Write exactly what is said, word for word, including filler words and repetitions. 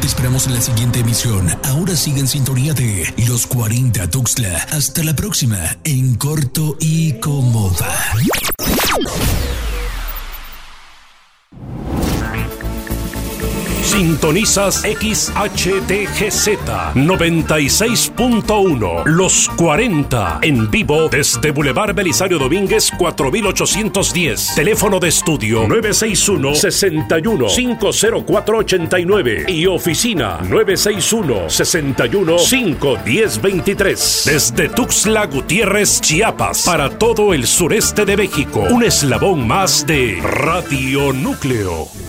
Te esperamos en la siguiente emisión. Ahora sigue en sintonía de Los cuarenta Tuxtla. Hasta la próxima, en corto y cómoda. Sintonizas X H D G Z noventa y seis punto uno, Los cuarenta, en vivo desde Boulevard Belisario Domínguez cuatro mil ochocientos diez. Teléfono de estudio nueve seis uno, seis uno, cinco cero cuatro ocho nueve y oficina nueve seis uno, seis uno, cinco uno cero dos tres. Desde Tuxtla Gutiérrez, Chiapas, para todo el sureste de México, un eslabón más de Radio Núcleo.